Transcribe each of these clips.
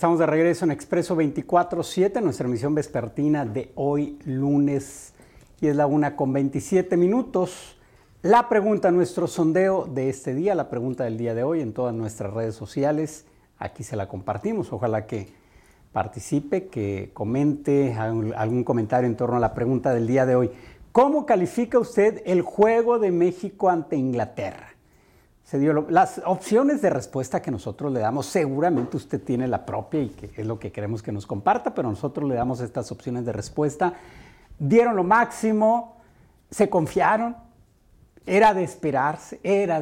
Estamos de regreso en Expreso 24/7, nuestra emisión vespertina de hoy lunes, y es la 1:27. La pregunta, nuestro sondeo de este día, la pregunta del día de hoy en todas nuestras redes sociales, aquí se la compartimos. Ojalá que participe, que comente algún comentario en torno a la pregunta del día de hoy. ¿Cómo califica usted el juego de México ante Inglaterra? Se dio las opciones de respuesta que nosotros le damos. Seguramente usted tiene la propia y que es lo que queremos que nos comparta, pero nosotros le damos estas opciones de respuesta. Dieron lo máximo, se confiaron, era de esperarse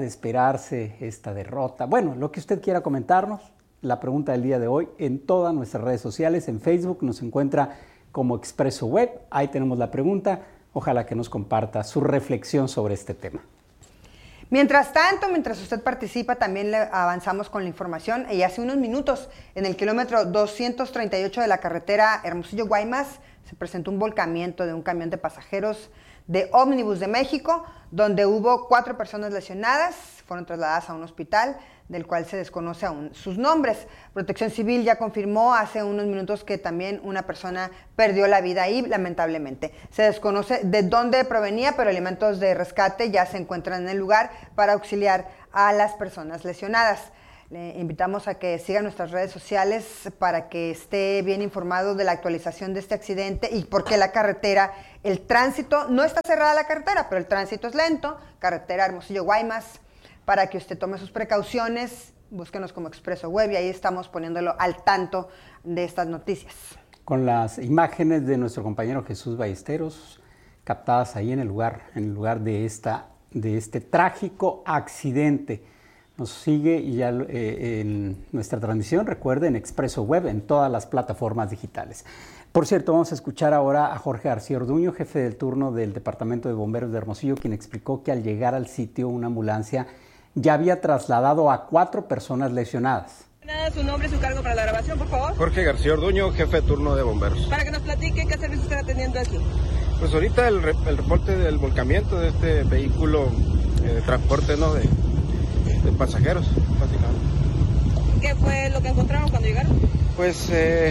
esta derrota. Bueno, lo que usted quiera comentarnos, la pregunta del día de hoy en todas nuestras redes sociales. En Facebook nos encuentra como Expreso Web, ahí tenemos la pregunta. Ojalá que nos comparta su reflexión sobre este tema. Mientras tanto, mientras usted participa, también le avanzamos con la información. Y hace unos minutos, en el kilómetro 238 de la carretera Hermosillo-Guaymas, se presentó un volcamiento de un camión de pasajeros de Ómnibus de México, donde hubo 4 personas lesionadas, fueron trasladadas a un hospital, del cual se desconoce aún sus nombres. Protección Civil ya confirmó hace unos minutos que también una persona perdió la vida ahí, lamentablemente. Se desconoce de dónde provenía, pero elementos de rescate ya se encuentran en el lugar para auxiliar a las personas lesionadas. Le invitamos a que siga nuestras redes sociales para que esté bien informado de la actualización de este accidente y por qué la carretera, el tránsito, no está cerrada la carretera, pero el tránsito es lento, carretera Hermosillo-Guaymas, para que usted tome sus precauciones. Búsquenos como Expreso Web y ahí estamos poniéndolo al tanto de estas noticias. Con las imágenes de nuestro compañero Jesús Ballesteros, captadas ahí en el lugar de este trágico accidente. Nos sigue y ya en nuestra transmisión, recuerden, Expreso Web en todas las plataformas digitales. Por cierto, vamos a escuchar ahora a Jorge García Orduño, jefe del turno del Departamento de Bomberos de Hermosillo, quien explicó que al llegar al sitio una ambulancia ya había trasladado a 4 personas lesionadas. Su nombre y su cargo para la grabación, por favor. Jorge García Orduño, jefe de turno de bomberos. Para que nos platique qué servicio está atendiendo aquí. Pues ahorita el reporte del volcamiento de este vehículo de transporte, ¿no? de pasajeros, básicamente. ¿Qué fue lo que encontraron cuando llegaron? Pues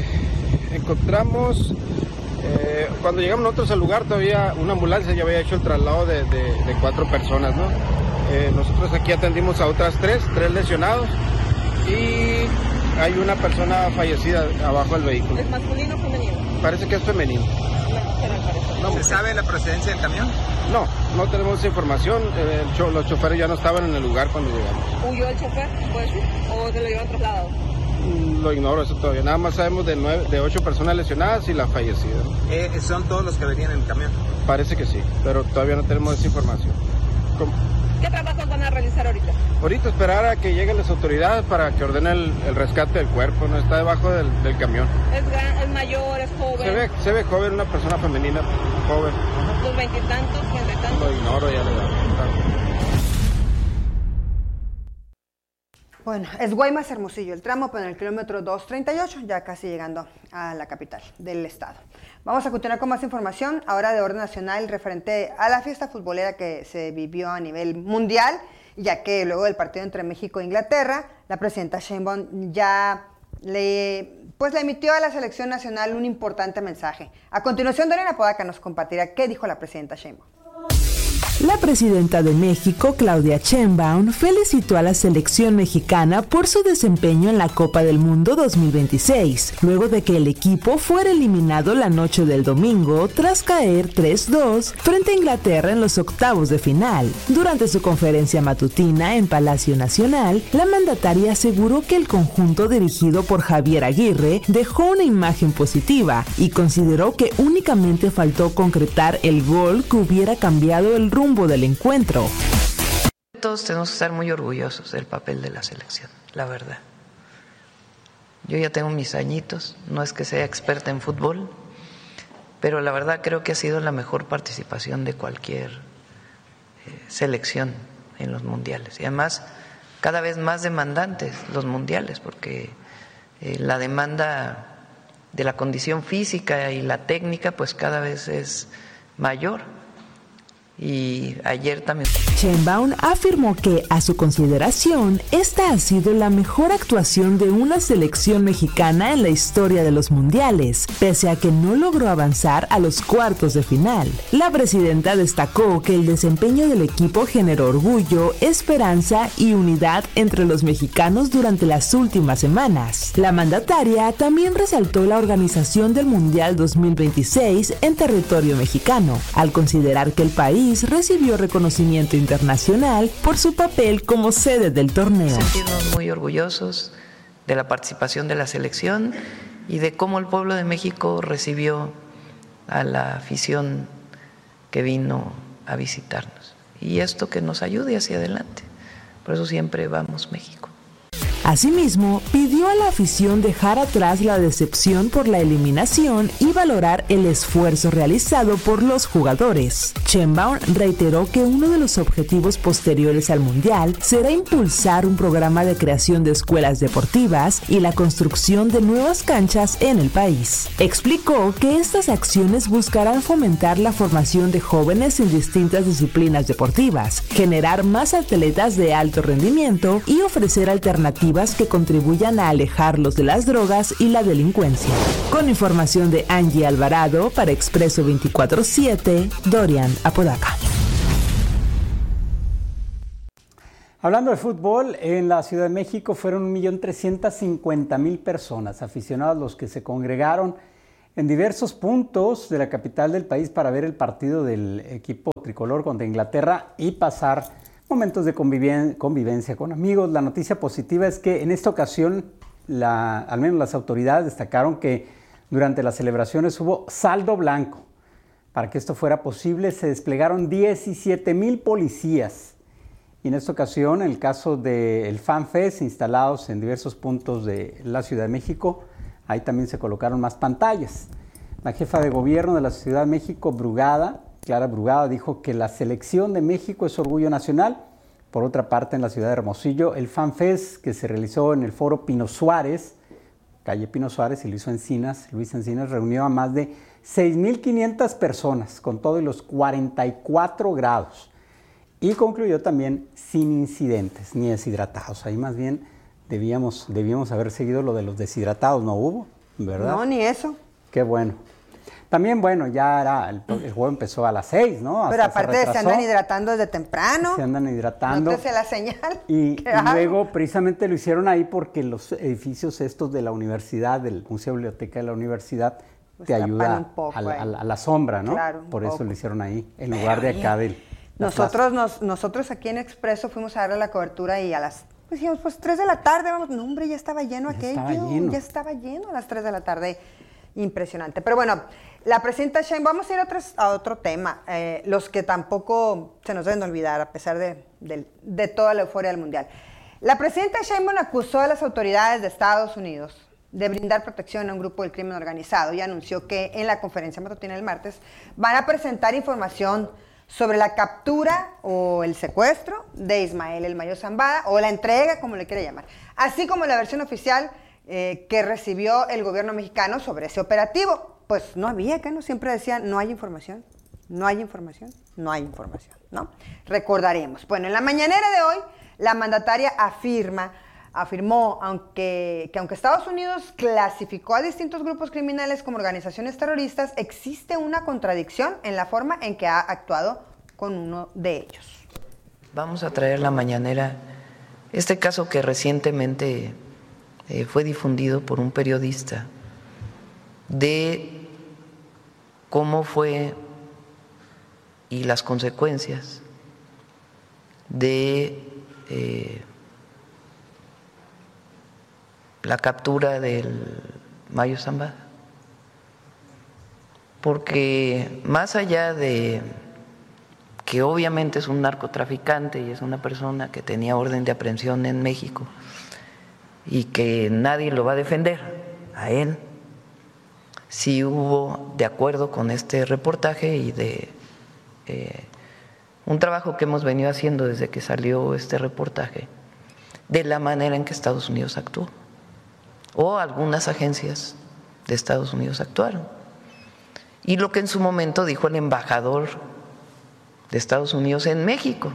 encontramos, cuando llegamos nosotros al lugar, todavía una ambulancia ya había hecho el traslado de 4 personas, ¿no? Nosotros aquí atendimos a otras 3 lesionados y hay una persona fallecida abajo del vehículo. ¿Es masculino o femenino? Parece que es femenino. ¿Se sabe la procedencia del camión? No tenemos esa información. Los choferes ya no estaban en el lugar cuando llegamos. ¿Huyó el chofer, puede ser? ¿O se lo llevan trasladado? Lo ignoro eso todavía. Nada más sabemos de 8 personas lesionadas y la fallecida. ¿Son todos los que venían en el camión? Parece que sí, pero todavía no tenemos esa información. ¿Qué trabajo van a realizar ahorita? Ahorita esperar a que lleguen las autoridades para que ordenen el rescate del cuerpo. No está debajo del camión. ¿Es mayor, es joven? Se ve joven, una persona femenina, joven. ¿Los 20 y tantos, 30 y tantos? Lo ignoro ya le da. Bueno, es Guaymas Hermosillo, el tramo, pero en el kilómetro 238, ya casi llegando a la capital del estado. Vamos a continuar con más información, ahora de orden nacional, referente a la fiesta futbolera que se vivió a nivel mundial, ya que luego del partido entre México e Inglaterra, la presidenta Sheinbaum ya le emitió a la selección nacional un importante mensaje. A continuación, Dorena Podaca nos compartirá qué dijo la presidenta Sheinbaum. La presidenta de México, Claudia Sheinbaum, felicitó a la selección mexicana por su desempeño en la Copa del Mundo 2026, luego de que el equipo fuera eliminado la noche del domingo tras caer 3-2 frente a Inglaterra en los octavos de final. Durante su conferencia matutina en Palacio Nacional, la mandataria aseguró que el conjunto dirigido por Javier Aguirre dejó una imagen positiva y consideró que únicamente faltó concretar el gol que hubiera cambiado el rumbo del encuentro. Todos tenemos que estar muy orgullosos del papel de la selección, la verdad. Yo ya tengo mis añitos, no es que sea experta en fútbol, pero la verdad creo que ha sido la mejor participación de cualquier selección en los mundiales. Y además, cada vez más demandantes los mundiales, porque la demanda de la condición física y la técnica pues cada vez es mayor. Y ayer también. Sheinbaum afirmó que, a su consideración, esta ha sido la mejor actuación de una selección mexicana en la historia de los mundiales, pese a que no logró avanzar a los cuartos de final. La presidenta destacó que el desempeño del equipo generó orgullo, esperanza y unidad entre los mexicanos durante las últimas semanas. La mandataria también resaltó la organización del Mundial 2026 en territorio mexicano, al considerar que el país recibió reconocimiento internacional por su papel como sede del torneo. Sentirnos muy orgullosos de la participación de la selección y de cómo el pueblo de México recibió a la afición que vino a visitarnos. Y esto que nos ayude hacia adelante. Por eso siempre vamos México. Asimismo, pidió a la afición dejar atrás la decepción por la eliminación y valorar el esfuerzo realizado por los jugadores. Sheinbaum reiteró que uno de los objetivos posteriores al Mundial será impulsar un programa de creación de escuelas deportivas y la construcción de nuevas canchas en el país. Explicó que estas acciones buscarán fomentar la formación de jóvenes en distintas disciplinas deportivas, generar más atletas de alto rendimiento y ofrecer alternativas que contribuyan a alejarlos de las drogas y la delincuencia. Con información de Angie Alvarado para Expreso 24/7, Dorian Apodaca. Hablando de fútbol, en la Ciudad de México fueron 1.350.000 personas, aficionados los que se congregaron en diversos puntos de la capital del país para ver el partido del equipo tricolor contra Inglaterra y pasar momentos de convivencia con amigos. La noticia positiva es que en esta ocasión, al menos las autoridades destacaron que durante las celebraciones hubo saldo blanco. Para que esto fuera posible, se desplegaron 17,000 policías. Y en esta ocasión, en el caso del FanFest, instalados en diversos puntos de la Ciudad de México, ahí también se colocaron más pantallas. La jefa de gobierno de la Ciudad de México, Clara Brugada, dijo que la selección de México es orgullo nacional. Por otra parte, en la ciudad de Hermosillo, el FanFest, que se realizó en el foro Pino Suárez, calle Pino Suárez, y Luis Encinas, reunió a más de 6,500 personas, con todo y los 44 grados. Y concluyó también sin incidentes ni deshidratados. Ahí más bien debíamos haber seguido lo de los deshidratados, no hubo, ¿verdad? No, ni eso. Qué bueno. También, bueno, ya era el juego empezó a las 6, ¿no? Pero aparte se andan hidratando desde temprano. Se andan hidratando. Nótese la señal. Y luego precisamente lo hicieron ahí porque los edificios estos de la universidad, del Museo Biblioteca de la Universidad, pues te ayuda a la sombra, ¿no? Claro, por eso lo hicieron ahí, en lugar de acá del... Nosotros aquí en Expreso fuimos a darle la cobertura y dijimos, 3 de la tarde, vamos. No, hombre, ya estaba lleno aquello. Ya estaba lleno a las 3 de la tarde. Impresionante. Pero bueno, la presidenta Sheinbaum, vamos a ir a otro tema, los que tampoco se nos deben de olvidar, a pesar de toda la euforia del Mundial. La presidenta Sheinbaum acusó a las autoridades de Estados Unidos de brindar protección a un grupo del crimen organizado y anunció que en la conferencia matutina del martes van a presentar información sobre la captura o el secuestro de Ismael El Mayo Zambada, o la entrega, como le quiere llamar, así como la versión oficial que recibió el gobierno mexicano sobre ese operativo. Pues no había, que no siempre decían, no hay información, no hay información, no hay información, ¿no? Recordaremos. Bueno, en la mañanera de hoy, la mandataria afirmó que aunque Estados Unidos clasificó a distintos grupos criminales como organizaciones terroristas, existe una contradicción en la forma en que ha actuado con uno de ellos. Vamos a traer la mañanera este caso que recientemente fue difundido por un periodista de cómo fue y las consecuencias de la captura del Mayo Zambada. Porque más allá de que obviamente es un narcotraficante y es una persona que tenía orden de aprehensión en México y que nadie lo va a defender a él, sí hubo, de acuerdo con este reportaje y de un trabajo que hemos venido haciendo desde que salió este reportaje, de la manera en que Estados Unidos actuó, o algunas agencias de Estados Unidos actuaron. Y lo que en su momento dijo el embajador de Estados Unidos en México.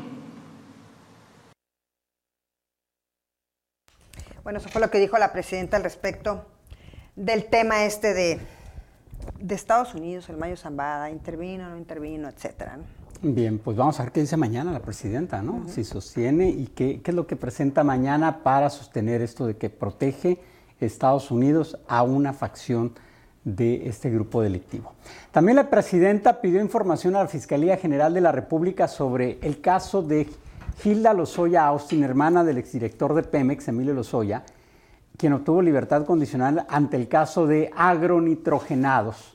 Bueno, eso fue lo que dijo la presidenta al respecto del tema de Estados Unidos, el Mayo Zambada, intervino, no intervino, etcétera, ¿no? Bien, pues vamos a ver qué dice mañana la presidenta, ¿no? Si sostiene y qué es lo que presenta mañana para sostener esto de que protege Estados Unidos a una facción de este grupo delictivo. También la presidenta pidió información a la Fiscalía General de la República sobre el caso de Hilda Lozoya Austin, hermana del exdirector de Pemex, Emilio Lozoya, quien obtuvo libertad condicional ante el caso de agronitrogenados,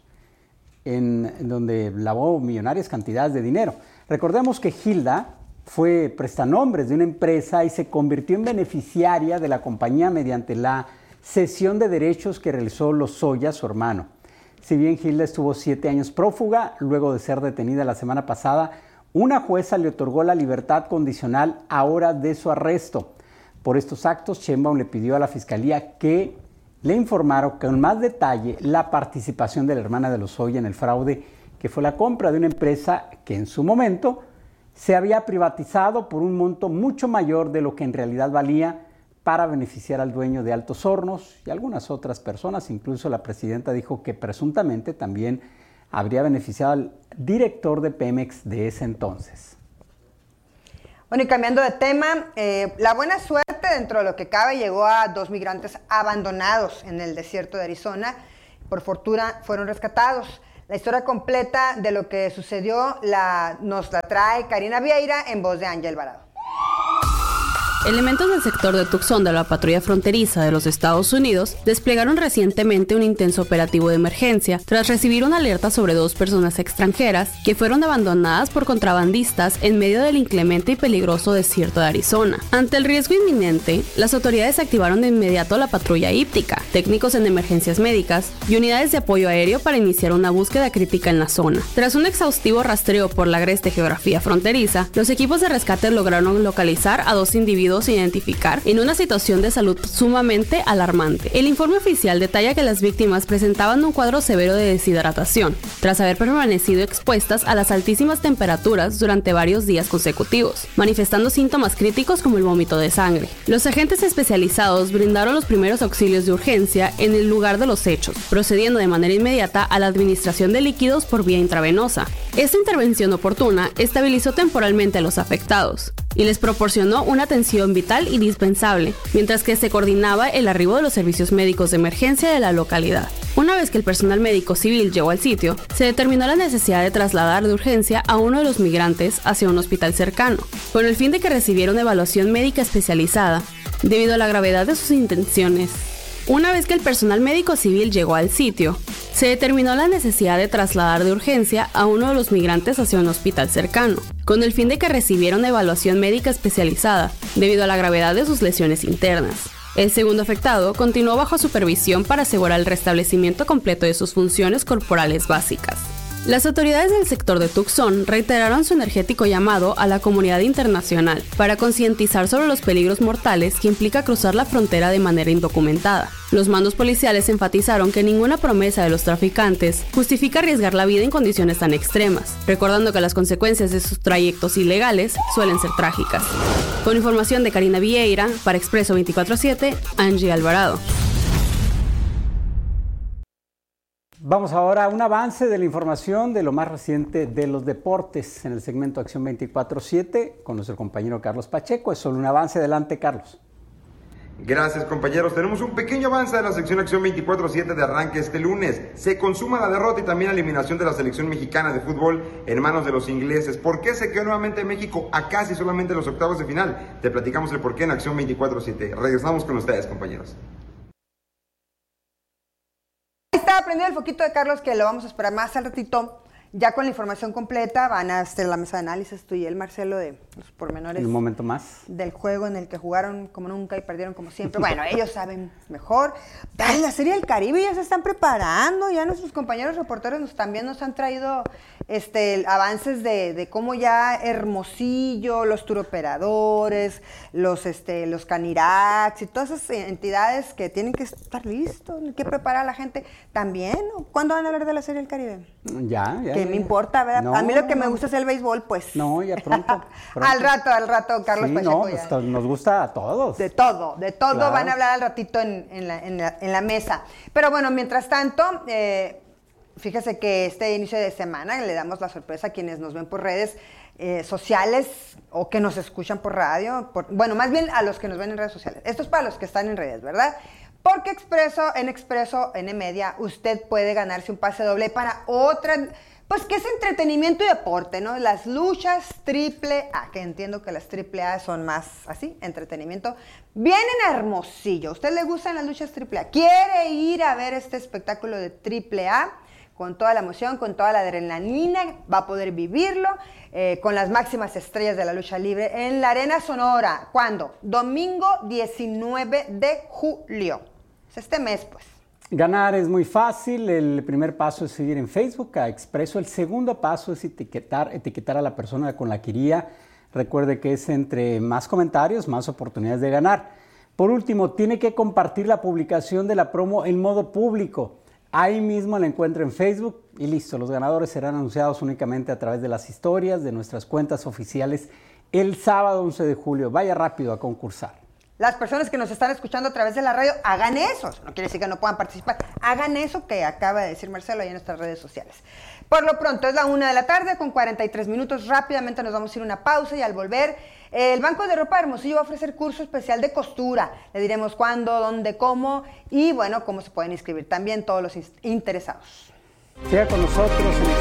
en donde lavó millonarias cantidades de dinero. Recordemos que Hilda fue prestanombres de una empresa y se convirtió en beneficiaria de la compañía mediante la cesión de derechos que realizó Lozoya, su hermano. Si bien Hilda estuvo 7 años prófuga, luego de ser detenida la semana pasada, una jueza le otorgó la libertad condicional a horas de su arresto. Por estos actos, Sheinbaum le pidió a la Fiscalía que le informara con más detalle la participación de la hermana de Lozoya en el fraude, que fue la compra de una empresa que en su momento se había privatizado por un monto mucho mayor de lo que en realidad valía para beneficiar al dueño de Altos Hornos y algunas otras personas. Incluso la presidenta dijo que presuntamente también habría beneficiado al director de Pemex de ese entonces. Bueno, y cambiando de tema, la buena suerte dentro de lo que cabe llegó a 2 migrantes abandonados en el desierto de Arizona. Por fortuna fueron rescatados. La historia completa de lo que sucedió nos la trae Karina Vieira en voz de Ángel Alvarado. Elementos del sector de Tucson de la patrulla fronteriza de los Estados Unidos desplegaron recientemente un intenso operativo de emergencia tras recibir una alerta sobre 2 personas extranjeras que fueron abandonadas por contrabandistas en medio del inclemente y peligroso desierto de Arizona. Ante el riesgo inminente, las autoridades activaron de inmediato la patrulla híptica, técnicos en emergencias médicas y unidades de apoyo aéreo para iniciar una búsqueda crítica en la zona. Tras un exhaustivo rastreo por la agreste geografía fronteriza, los equipos de rescate lograron localizar a 2 individuos sin identificar en una situación de salud sumamente alarmante. El informe oficial detalla que las víctimas presentaban un cuadro severo de deshidratación, tras haber permanecido expuestas a las altísimas temperaturas durante varios días consecutivos, manifestando síntomas críticos como el vómito de sangre. Los agentes especializados brindaron los primeros auxilios de urgencia en el lugar de los hechos, procediendo de manera inmediata a la administración de líquidos por vía intravenosa. Esta intervención oportuna estabilizó temporalmente a los afectados y les proporcionó una atención vital y dispensable, mientras que se coordinaba el arribo de los servicios médicos de emergencia de la localidad. Una vez que el personal médico civil llegó al sitio, se determinó la necesidad de trasladar de urgencia a uno de los migrantes hacia un hospital cercano, con el fin de que recibiera una evaluación médica especializada, debido a la gravedad de sus intenciones. Una vez que el personal médico civil llegó al sitio, se determinó la necesidad de trasladar de urgencia a uno de los migrantes hacia un hospital cercano, con el fin de que recibiera una evaluación médica especializada, debido a la gravedad de sus lesiones internas. El segundo afectado continuó bajo supervisión para asegurar el restablecimiento completo de sus funciones corporales básicas. Las autoridades del sector de Tucson reiteraron su energético llamado a la comunidad internacional para concientizar sobre los peligros mortales que implica cruzar la frontera de manera indocumentada. Los mandos policiales enfatizaron que ninguna promesa de los traficantes justifica arriesgar la vida en condiciones tan extremas, recordando que las consecuencias de sus trayectos ilegales suelen ser trágicas. Con información de Karina Vieira, para Expreso 24/7, Angie Alvarado. Vamos ahora a un avance de la información de lo más reciente de los deportes en el segmento Acción 24/7 con nuestro compañero Carlos Pacheco. Es solo un avance. Adelante, Carlos. Gracias, compañeros. Tenemos un pequeño avance de la sección Acción 24/7 de arranque este lunes. Se consuma la derrota y también la eliminación de la selección mexicana de fútbol en manos de los ingleses. ¿Por qué se quedó nuevamente México a casi solamente los octavos de final? Te platicamos el porqué en Acción 24/7. Regresamos con ustedes, compañeros. Está prendido el foquito de Carlos, que lo vamos a esperar más al ratito. Ya con la información completa van a hacer la mesa de análisis tú y él, Marcelo, de los pormenores. Un momento más. Del juego en el que jugaron como nunca y perdieron como siempre. Bueno, ellos saben mejor. La Serie del Caribe ya se están preparando. Ya nuestros compañeros reporteros también nos han traído avances de cómo ya Hermosillo, los turoperadores, los Caniracs y todas esas entidades que tienen que estar listos, que preparar a la gente también. ¿Cuándo van a hablar de la Serie del Caribe? Ya ¿Qué me importa, verdad? No, a mí lo que me gusta es el béisbol, pues. No, ya pronto. Al rato, Carlos sí, Pacheco. No, pues, nos gusta a todos. De todo Claro. van a hablar al ratito en la mesa. Pero bueno, mientras tanto, fíjese que este inicio de semana le damos la sorpresa a quienes nos ven por redes sociales o que nos escuchan por radio, bueno, más bien a los que nos ven en redes sociales. Esto es para los que están en redes, ¿verdad? Porque en Expreso N Media, usted puede ganarse un pase doble para otra, pues que es entretenimiento y deporte, ¿no? Las luchas AAA, que entiendo que las AAA son más así, entretenimiento, vienen a Hermosillo. ¿A usted le gustan las luchas AAA? ¿Quiere ir a ver este espectáculo de AAA? Con toda la emoción, con toda la adrenalina, va a poder vivirlo con las máximas estrellas de la lucha libre en la Arena Sonora. ¿Cuándo? Domingo 19 de julio. Es este mes, pues. Ganar es muy fácil. El primer paso es seguir en Facebook a Expreso. El segundo paso es etiquetar a la persona con la que iría. Recuerde que es entre más comentarios, más oportunidades de ganar. Por último, tiene que compartir la publicación de la promo en modo público. Ahí mismo la encuentra en Facebook y listo. Los ganadores serán anunciados únicamente a través de las historias de nuestras cuentas oficiales el sábado 11 de julio. Vaya rápido a concursar. Las personas que nos están escuchando a través de la radio, hagan eso. No quiere decir que no puedan participar. Hagan eso que acaba de decir Marcelo ahí en nuestras redes sociales. Por lo pronto, es la 1:00 con 43 minutos. Rápidamente nos vamos a ir a una pausa y al volver, el Banco de Ropa de Hermosillo va a ofrecer curso especial de costura. Le diremos cuándo, dónde, cómo y, bueno, cómo se pueden inscribir también todos los interesados. Siga con nosotros en